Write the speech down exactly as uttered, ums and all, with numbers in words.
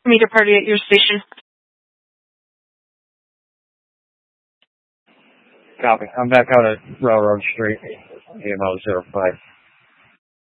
Meter party at your station. Copy. I'm back out at Railroad Street, E M O zero five.